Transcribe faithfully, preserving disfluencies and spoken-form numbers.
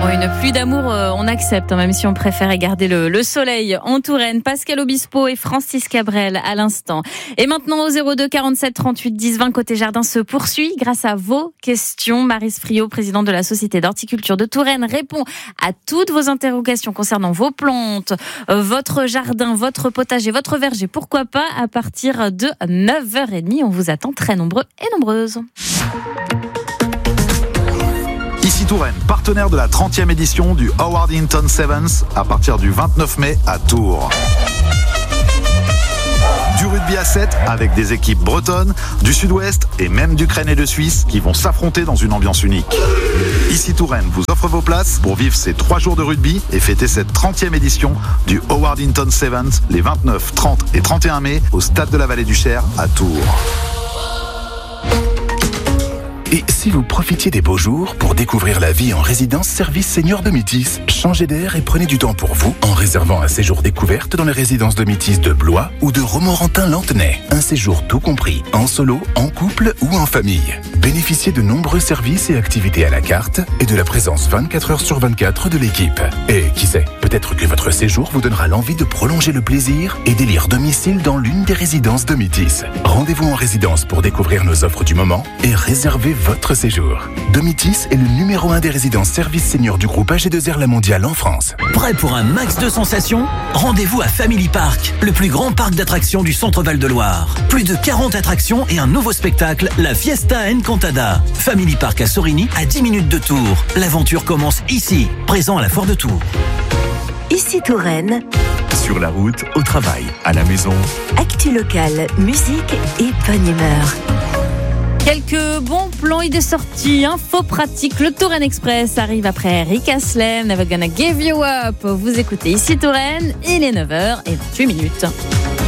une pluie d'amour, euh, on accepte, hein, même si on préfère garder le, le soleil en Touraine. Pascal Obispo et Francis Cabrel à l'instant. Et maintenant au zéro deux quarante-sept trente-huit dix vingt, côté jardin se poursuit grâce à vos questions. Maryse Friot, présidente de la Société d'horticulture de Touraine, répond à toutes vos interrogations concernant vos plantes, euh, votre jardin, votre potager, votre verger. Pourquoi pas à partir de neuf heures trente. On vous attend très nombreux et nombreuses. Ici Touraine, partenaire de la trentième édition du Howard Hinton Sevens à partir du vingt-neuf mai à Tours. Du rugby à sept avec des équipes bretonnes, du sud-ouest et même d'Ukraine et de Suisse qui vont s'affronter dans une ambiance unique. Ici Touraine vous offre vos places pour vivre ces trois jours de rugby et fêter cette trentième édition du Howard Hinton Sevens les vingt-neuf, trente et trente et un mai au Stade de la Vallée du Cher à Tours. Et si vous profitiez des beaux jours pour découvrir la vie en résidence service senior de Métis, changez d'air et prenez du temps pour vous en réservant un séjour découverte dans les résidences de Métis de Blois ou de Romorantin-Lantenay. Un séjour tout compris, en solo, en couple ou en famille. Bénéficiez de nombreux services et activités à la carte et de la présence vingt-quatre heures sur vingt-quatre de l'équipe. Et qui sait, peut-être que votre séjour vous donnera l'envie de prolonger le plaisir et d'élire domicile dans l'une des résidences de Métis. Rendez-vous en résidence pour découvrir nos offres du moment et réservez votre séjour. Domitis est le numéro un des résidences services seniors du groupe A G deux R La Mondiale en France. Prêt pour un max de sensations ? Rendez-vous à Family Park, le plus grand parc d'attractions du centre Val-de-Loire. Plus de quarante attractions et un nouveau spectacle, la Fiesta Encantada. Family Park à Sorigny, à dix minutes de Tours. L'aventure commence ici, présent à la Foire de Tours. Ici Touraine. Sur la route, au travail, à la maison. Actu locale, musique et bonne humeur. Quelques bons plans, idées sorties, infos pratiques. Le Touraine Express arrive après Rick Astley, Never Gonna Give You Up. Vous écoutez Ici Touraine, il est neuf heures vingt-huit minutes.